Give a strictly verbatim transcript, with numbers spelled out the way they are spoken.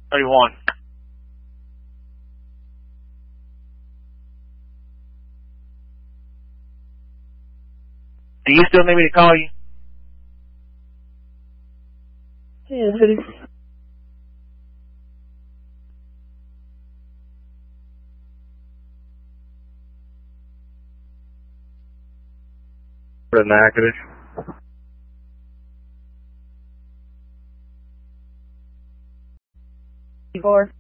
thirty-one. Do you still need me to call you? Yeah, buddy. For the Natchitoches. Four.